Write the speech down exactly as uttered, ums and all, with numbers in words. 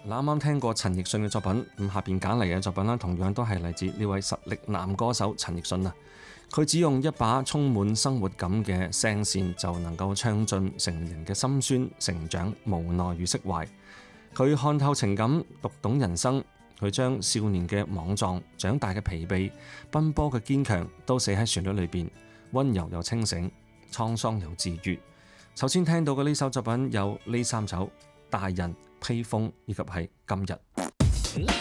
嗱，啱啱聽過陳奕迅嘅作品，咁下邊揀嚟嘅作品啦，同樣都係嚟自呢位實力男歌手陳奕迅啊。佢只用一把充滿生活感嘅聲線，就能夠唱盡成人嘅心酸、成長、無奈與釋懷。佢看透情感，讀懂人生。佢將少年嘅莽撞、長大嘅疲憊、奔波嘅堅強，都寫喺旋律裏邊，溫柔又清醒，滄桑又治愈。首先聽到嘅呢首作品有呢三首：大人、披風以及係今日。